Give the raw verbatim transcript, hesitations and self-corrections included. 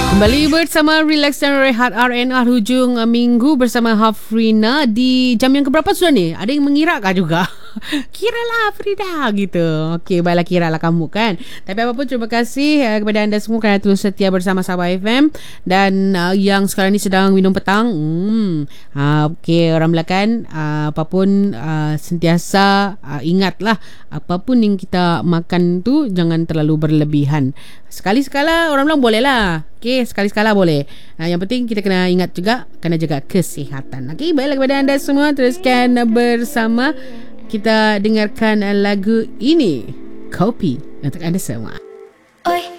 Kembali bersama Relax dan Rehat R N R hujung uh, minggu bersama Hafrina. Di jam yang keberapa sudah ni? Ada yang mengirakah juga? Kiralah Frida gitu. Okey, baiklah, kiralah kamu kan. Tapi apapun, terima kasih uh, kepada anda semua kerana terus setia bersama Sabah F M. Dan uh, yang sekarang ni sedang minum petang, hmm, uh, okey, orang Melaka, uh, apapun uh, sentiasa uh, ingatlah, apapun yang kita makan tu jangan terlalu berlebihan. Sekali-sekala orang bilang boleh lah. Okey, sekali-sekala boleh. Nah, yang penting kita kena ingat juga, kena jaga kesihatan. Okey, baiklah kepada anda semua, teruskan bersama. Kita dengarkan lagu ini, Kopi, untuk anda semua. Oi.